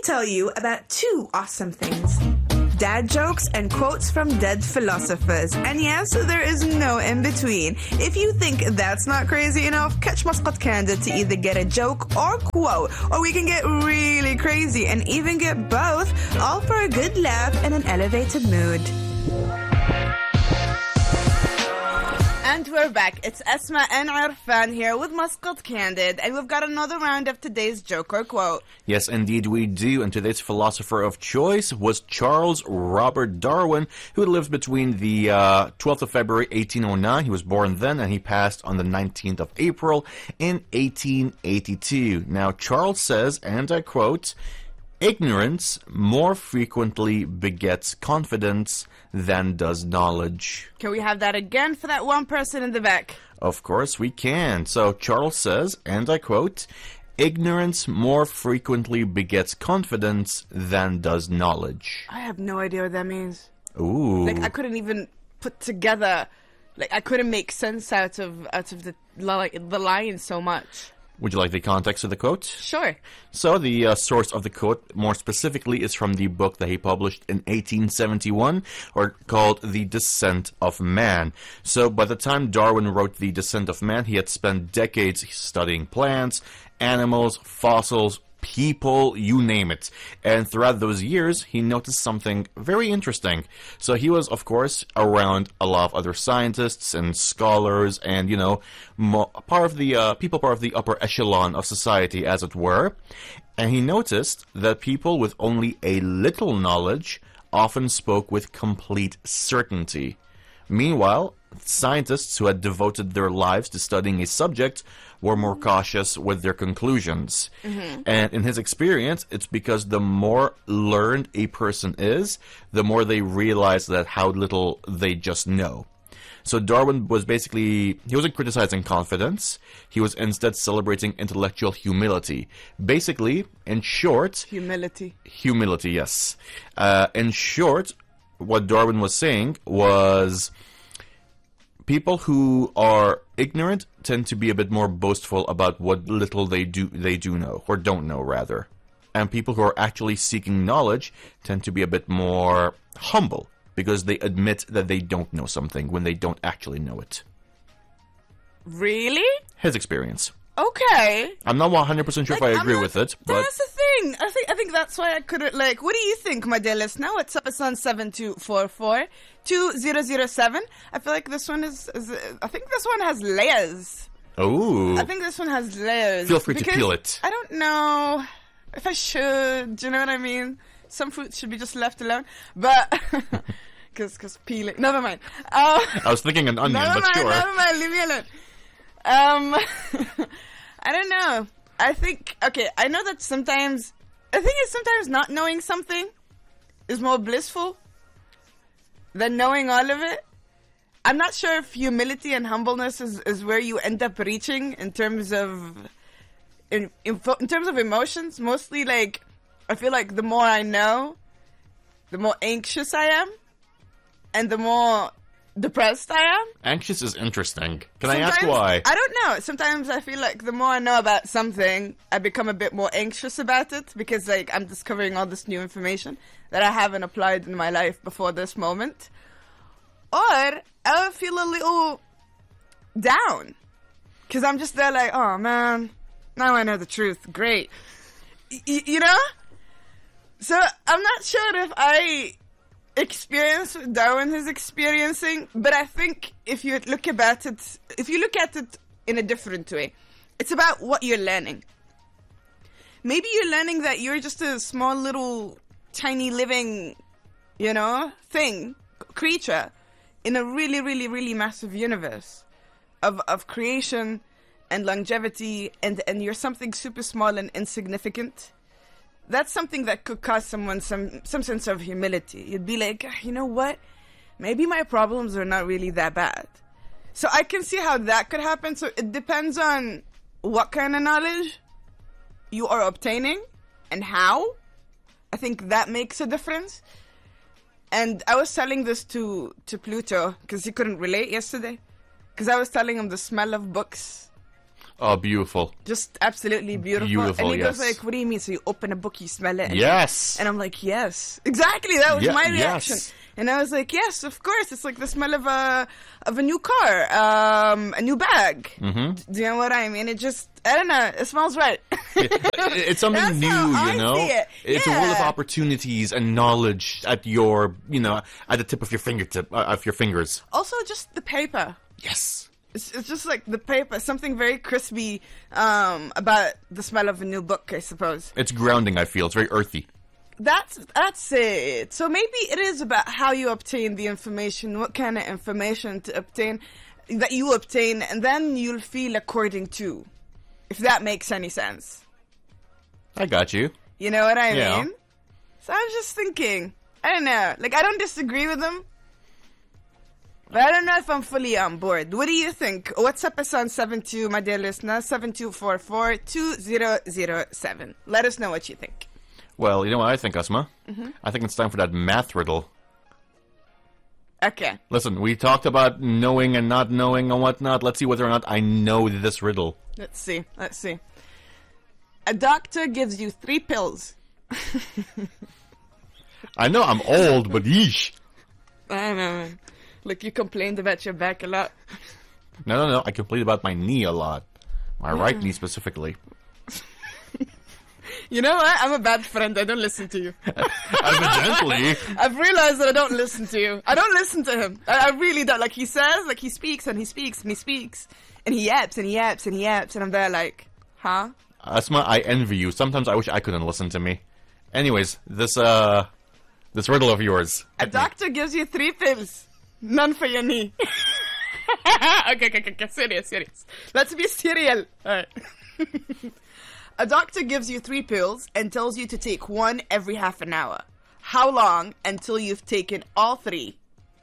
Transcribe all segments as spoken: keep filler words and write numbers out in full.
tell you about two awesome things. Dad jokes and quotes from dead philosophers. And yes, there is no in-between. If you think that's not crazy enough, catch Muscat Candid to either get a joke or quote, or we can get really crazy and even get both, all for a good laugh and an elevated mood. And we're back. It's Esma and Arfan here with Muscat Candid, and we've got another round of today's joke or quote. Yes, indeed we do, and today's philosopher of choice was Charles Robert Darwin, who lived between the uh, twelfth of February, eighteen oh nine. He was born then, and he passed on the nineteenth of April in eighteen eighty-two. Now, Charles says, and I quote, "Ignorance more frequently begets confidence than does knowledge." Can we have that again for that one person in the back? Of course we can. So Charles says, and I quote, "Ignorance more frequently begets confidence than does knowledge." I have no idea what that means. Ooh. Like, I couldn't even put together, like, I couldn't make sense out of out of the, like, the line so much. Would you like the context of the quote? Sure. So the uh, source of the quote, more specifically, is from the book that he published in eighteen seventy-one, or called The Descent of Man. So by the time Darwin wrote The Descent of Man, he had spent decades studying plants, animals, fossils, people, you name it. And throughout those years, he noticed something very interesting. So he was, of course, around a lot of other scientists and scholars and, you know, mo- part of the uh, people part of the upper echelon of society, as it were. And he noticed that people with only a little knowledge often spoke with complete certainty. Meanwhile, scientists who had devoted their lives to studying a subject were more cautious with their conclusions. Mm-hmm. And in his experience, it's because the more learned a person is, the more they realize that how little they just know. So Darwin was basically, he wasn't criticizing confidence, he was instead celebrating intellectual humility. Basically, in short... Humility. Humility, yes. Uh, in short, what Darwin was saying was... people who are ignorant tend to be a bit more boastful about what little they do they do know, or don't know, rather. And people who are actually seeking knowledge tend to be a bit more humble, because they admit that they don't know something when they don't actually know it. Really? His experience. Okay. I'm not one hundred percent sure like, if I agree not, with it, but... That's the thing. I think I think that's why I couldn't, like... What do you think, my dear listener? What's up? It's on seven two four four two zero zero seven. I feel like this one is, is... I think this one has layers. Oh. I think this one has layers. Feel free to peel it. I don't know if I should. Do you know what I mean? Some fruits should be just left alone. But... Because cause peeling... Never mind. Um, I was thinking an onion, never but mind, sure. Never mind. Leave me alone. Um, I don't know. I think, okay, I know that sometimes, I think it's sometimes not knowing something is more blissful than knowing all of it. I'm not sure if humility and humbleness is, is where you end up reaching in terms of, in, in, in terms of emotions. Mostly, like, I feel like the more I know, the more anxious I am, and the more depressed I am. Anxious is interesting. Can Sometimes, I ask why? I don't know. Sometimes I feel like the more I know about something, I become a bit more anxious about it because, like, I'm discovering all this new information that I haven't applied in my life before this moment. Or I feel a little down because I'm just there like, oh man, now I know the truth. Great. Y- you know? So I'm not sure if I experience what Darwin is experiencing, but I think if you look about it, if you look at it in a different way, it's about what you're learning. Maybe you're learning that you're just a small little tiny living, you know, thing, creature in a really, really, really massive universe of of creation and longevity, and, and you're something super small and insignificant. That's something that could cause someone some, some sense of humility. You'd be like, you know what? Maybe my problems are not really that bad. So I can see how that could happen. So it depends on what kind of knowledge you are obtaining and how. I think that makes a difference. And I was telling this to, to Pluto because he couldn't relate yesterday. Because I was telling him the smell of books. Oh, beautiful. Just absolutely beautiful. Beautiful, and he yes. goes like, what do you mean? So you open a book, you smell it? And Yes. And I'm like, yes. Exactly, that was Yeah, my reaction. yes. And I was like, yes, of course. It's like the smell of a of a new car, um, a new bag. Mm-hmm. Do you know what I mean? It just, I don't know, it smells right. It- it's something That's new, how I you know? see it. It's a world of Yeah. opportunities and knowledge at your, you know, at the tip of your fingertip, uh, of your fingers. Also, just the paper. Yes. It's, it's just like the paper, something very crispy um, about the smell of a new book, I suppose. It's grounding, I feel. It's very earthy. That's that's it. So maybe it is about how you obtain the information, what kind of information to obtain, that you obtain, and then you'll feel according to, if that makes any sense. I got you. You know what I Yeah. mean? So I was just thinking, I don't know, like I don't disagree with them, but I don't know if I'm fully on board. What do you think? WhatsApp us on seven two, my dear listener, seven two four four two zero zero seven. Let us know what you think. Well, you know what I think, Asma? Mm-hmm. I think it's time for that math riddle. Okay. Listen, we talked about knowing and not knowing and whatnot. Let's see whether or not I know this riddle. Let's see. Let's see. A doctor gives you three pills. I know I'm old, but yeesh. I don't know, man. Look, you complained about your back a lot. No, no, no. I complain about my knee a lot. My right knee specifically. You know what? I'm a bad friend. I don't listen to you. Evidently. I've realized that I don't listen to you. I don't listen to him. I, I really don't. Like, he says, like, he speaks and he speaks and he speaks. And he yaps and he yaps and he yaps. And I'm there like, huh? Asma, I envy you. Sometimes I wish I couldn't listen to me. Anyways, this, uh... this riddle of yours. A doctor gives you three pills. None for your knee. okay, okay, okay, okay. Serious, serious. Let's be serial. Alright. A doctor gives you three pills and tells you to take one every half an hour. How long until you've taken all three?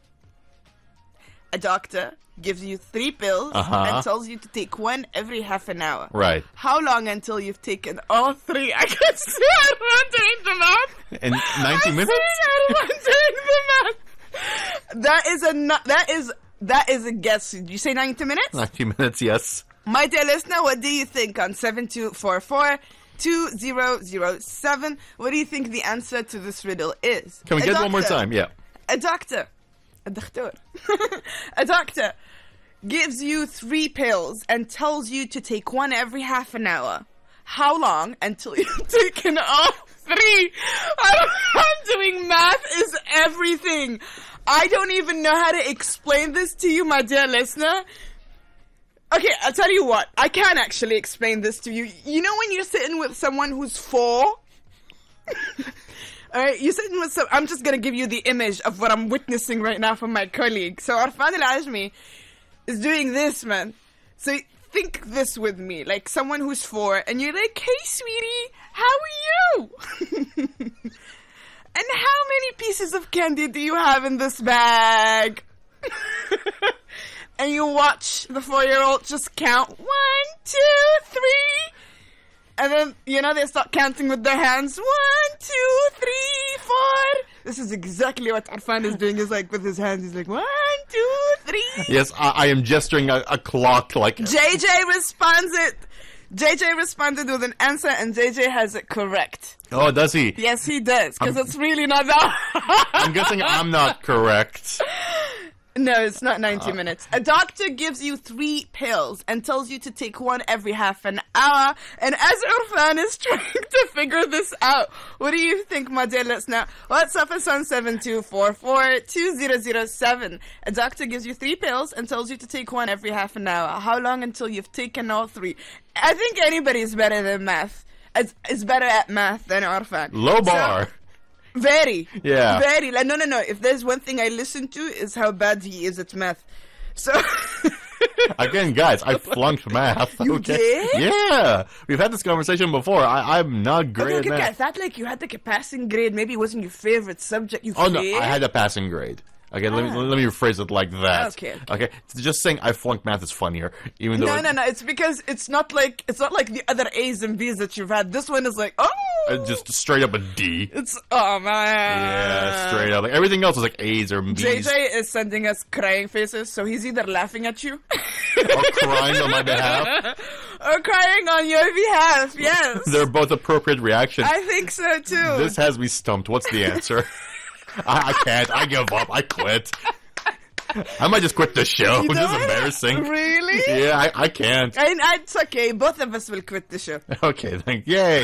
A doctor gives you three pills Uh-huh. and tells you to take one every half an hour. Right. How long until you've taken all three? I can see I'm not doing the math. In ninety I'm minutes? saying I'm not doing the math. That is a no- that is that is a guess. Did you say ninety minutes? ninety minutes, yes. My dear listener, what do you think on seven two four four two zero zero seven? What do you think the answer to this riddle is? Can we A get it one more doctor- time? Yeah. A doctor. A doctor. A doctor gives you three pills and tells you to take one every half an hour. How long until you've taken all three? I'm, I'm doing math is everything. I don't even know how to explain this to you, my dear listener. Okay, I'll tell you what. I can actually explain this to you. You know when you're sitting with someone who's four? Alright, you're sitting with some... I'm just gonna give you the image of what I'm witnessing right now from my colleague. So Arfan Al-Ajmi is doing this, man. So think this with me. Like someone who's four, and you're like, hey, sweetie, how are you? And how many pieces of candy do you have in this bag? And you watch the four-year-old just count one, two, three. And then, you know, they start counting with their hands. One, two, three, four. This is exactly what Arfan is doing. He's like, with his hands, he's like, one, two, three. Yes, I, I am gesturing a, a clock like... J J responds it. J J responded with an answer, and J J has it correct. Oh, does he? Yes, he does, because I'm- it's really not that. I'm guessing I'm not correct. No, it's not ninety minutes. A doctor gives you three pills and tells you to take one every half an hour. And as Irfan is trying to figure this out, what do you think, my dear listener? WhatsApp us on seven two four four two zero zero seven. A doctor gives you three pills and tells you to take one every half an hour. How long until you've taken all three? I think anybody's better than math. Is, is better at math than Irfan. Low bar. So, very. Yeah. Very. Like, no, no, no. If there's one thing I listen to is how bad he is at math. So... Again, guys, I flunked math. You okay? did? Yeah. We've had this conversation before. I, I'm not great Okay, okay, at okay. I math. thought like you had like a passing grade. Maybe it wasn't your favorite subject. You Oh, no, failed? I had a passing grade. Okay, let me Ah. let me rephrase it like that. Okay, okay. Just saying I flunked math is funnier, even though No, it- no, no. It's because it's not like it's not like the other A's and B's that you've had. This one is like, oh, Uh, just straight up a D. It's oh man. Yeah, straight up. Like everything else is like A's or B's. J J is sending us crying faces, so he's either laughing at you or crying on my behalf. or crying on your behalf. Yes, They're both appropriate reactions. I think so too. This has me stumped. What's the answer? I, I can't. I give up. I quit. I might just quit the show. You This is don't? embarrassing. Really? Yeah, I, I can't. I, I, it's okay. Both of us will quit the show. Okay, thank. Yay.